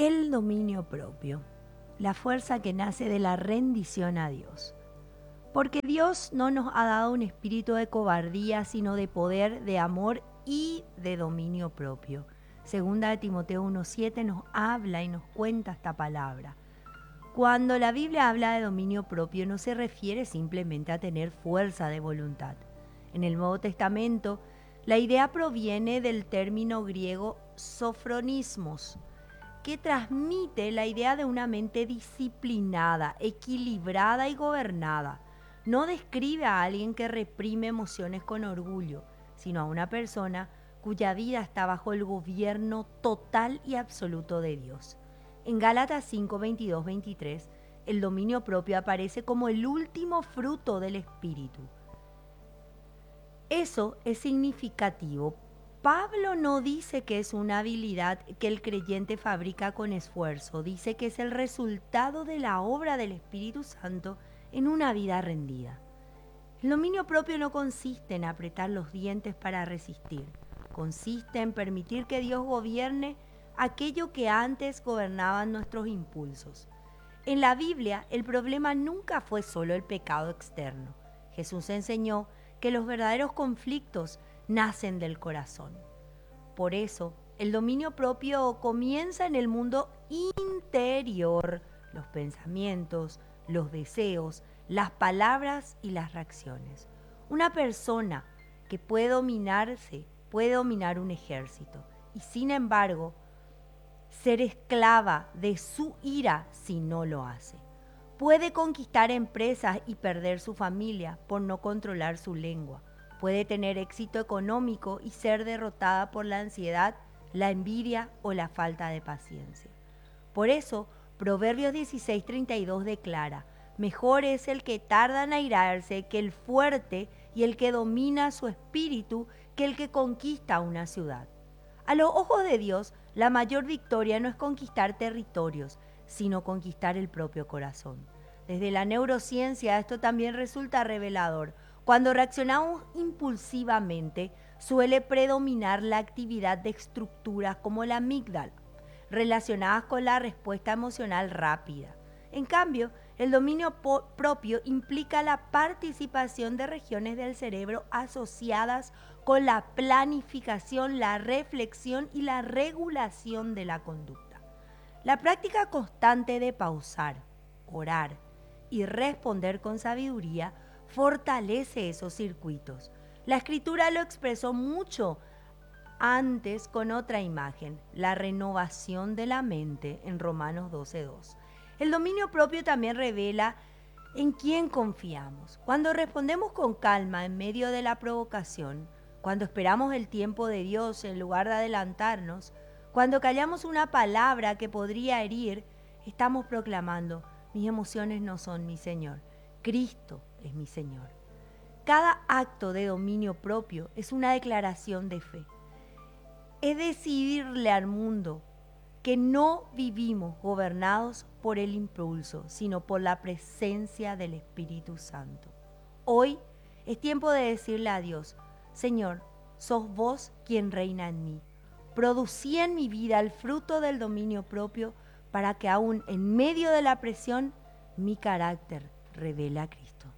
El dominio propio, la fuerza que nace de la rendición a Dios. Porque Dios no nos ha dado un espíritu de cobardía, sino de poder, de amor y de dominio propio. Segunda de Timoteo 1:7 nos habla y nos cuenta esta palabra. Cuando la Biblia habla de dominio propio, no se refiere simplemente a tener fuerza de voluntad. En el Nuevo Testamento, la idea proviene del término griego sofronismos, que transmite la idea de una mente disciplinada, equilibrada y gobernada. No describe a alguien que reprime emociones con orgullo, sino a una persona cuya vida está bajo el gobierno total y absoluto de Dios. En Gálatas 5, 22, 23, el dominio propio aparece como el último fruto del Espíritu. Eso es significativo. Pablo no dice que es una habilidad que el creyente fabrica con esfuerzo, dice que es el resultado de la obra del Espíritu Santo en una vida rendida. El dominio propio no consiste en apretar los dientes para resistir, consiste en permitir que Dios gobierne aquello que antes gobernaban nuestros impulsos. En la Biblia, el problema nunca fue solo el pecado externo. Jesús enseñó que los verdaderos conflictos nacen del corazón. Por eso, el dominio propio comienza en el mundo interior, los pensamientos, los deseos, las palabras y las reacciones. Una persona que puede dominarse, puede dominar un ejército y sin embargo, ser esclava de su ira si no lo hace. Puede conquistar empresas y perder su familia por no controlar su lengua. Puede tener éxito económico y ser derrotada por la ansiedad, la envidia o la falta de paciencia. Por eso, Proverbios 16:32 declara: mejor es el que tarda en airarse que el fuerte, y el que domina su espíritu que el que conquista una ciudad. A los ojos de Dios, la mayor victoria no es conquistar territorios, sino conquistar el propio corazón. Desde la neurociencia esto también resulta revelador. Cuando reaccionamos impulsivamente, suele predominar la actividad de estructuras como la amígdala, relacionadas con la respuesta emocional rápida. En cambio, el dominio propio implica la participación de regiones del cerebro asociadas con la planificación, la reflexión y la regulación de la conducta. La práctica constante de pausar, orar y responder con sabiduría fortalece esos circuitos. La Escritura lo expresó mucho antes con otra imagen, la renovación de la mente en Romanos 12:2. El dominio propio también revela en quién confiamos. Cuando respondemos con calma en medio de la provocación, cuando esperamos el tiempo de Dios en lugar de adelantarnos, cuando callamos una palabra que podría herir, estamos proclamando: mis emociones no son mi Señor, Cristo es mi Señor. Cada acto de dominio propio es una declaración de fe. Es decidirle al mundo que no vivimos gobernados por el impulso, sino por la presencia del Espíritu Santo. Hoy es tiempo de decirle a Dios: Señor, sos vos quien reina en mí. Producí en mi vida el fruto del dominio propio para que aún en medio de la presión mi carácter revele a Cristo.